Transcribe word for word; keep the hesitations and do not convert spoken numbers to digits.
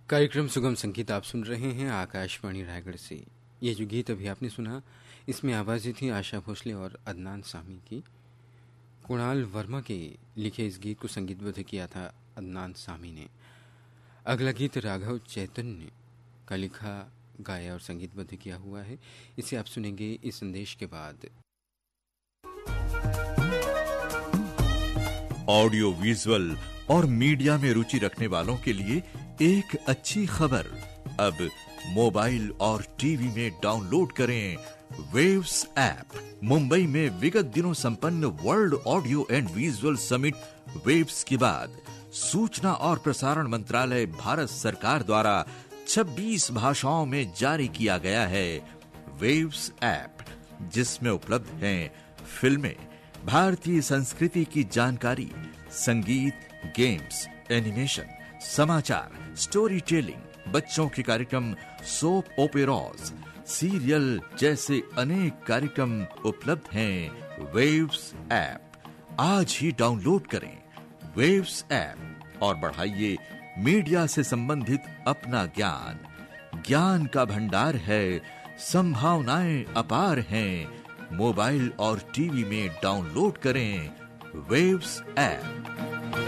कार्यक्रम सुगम संगीत आप सुन रहे हैं आकाशवाणी रायगढ़ से। ये जो गीत अभी आपने सुना, इसमें आवाज़ें थी आशा भोसले और अदनान सामी की। कुणाल वर्मा के लिखे इस गीत को संगीतबद्ध किया था अदनान सामी ने। अगला गीत राघव चैतन्य का लिखा, गाया और संगीतबद्ध किया हुआ है। इसे आप सुनेंगे इस संदेश के बाद। ऑडियो विजुअल और मीडिया में रुचि रखने वालों के लिए एक अच्छी खबर। अब मोबाइल और टीवी में डाउनलोड करें वेव्स ऐप। मुंबई में विगत दिनों संपन्न world audio and visual summit waves के बाद सूचना और प्रसारण मंत्रालय भारत सरकार द्वारा छब्बीस भाषाओं में जारी किया गया है वेव्स ऐप, जिसमें उपलब्ध हैं फिल्में, भारतीय संस्कृति की जानकारी, संगीत, गेम्स, एनिमेशन, समाचार, स्टोरी टेलिंग, बच्चों के कार्यक्रम, सोप ओपेराज, सीरियल जैसे अनेक कार्यक्रम उपलब्ध हैं वेव्स ऐप। आज ही डाउनलोड करें वेव्स ऐप और बढ़ाइए मीडिया से संबंधित अपना ज्ञान। ज्ञान का भंडार है, संभावनाएं अपार हैं। मोबाइल और टीवी में डाउनलोड करें वेव्स ऐप।